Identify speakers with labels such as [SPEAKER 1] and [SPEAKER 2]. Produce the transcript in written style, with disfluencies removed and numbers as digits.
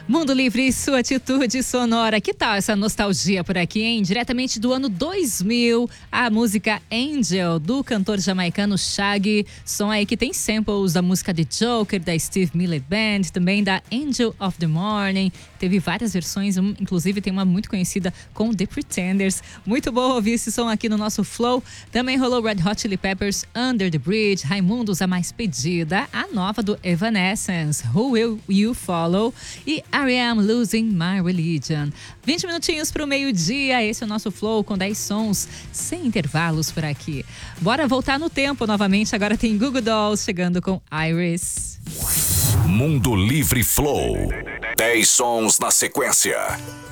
[SPEAKER 1] Mundo Livre e sua atitude sonora. Que tal essa nostalgia por aqui, hein? Diretamente do ano 2000, a música Angel, do cantor jamaicano Shaggy. Som aí que tem samples da música The Joker, da Steve Miller Band, também da Angel of the Morning. Teve várias versões, inclusive tem uma muito conhecida com The Pretenders. Muito bom ouvir esse som aqui no nosso Flow. Também rolou Red Hot Chili Peppers, Under the Bridge, Raimundos, a mais pedida, a nova do Evanescence, Who Will You Follow, e I Am Losing My Religion. 20 minutinhos para o meio-dia, esse é o nosso Flow com 10 sons sem intervalos por aqui. Bora voltar no tempo novamente, agora tem Google Dolls chegando com Iris.
[SPEAKER 2] Mundo Livre Flow, 10 sons na sequência.